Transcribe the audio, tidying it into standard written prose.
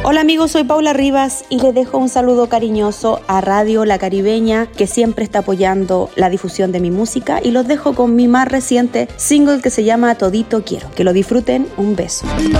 Hola amigos, soy Paula Rivas y les dejo un saludo cariñoso a Radio La Caribeña, que siempre está apoyando la difusión de mi música, y los dejo con mi más reciente single que se llama Todito Quiero. Que lo disfruten, un beso.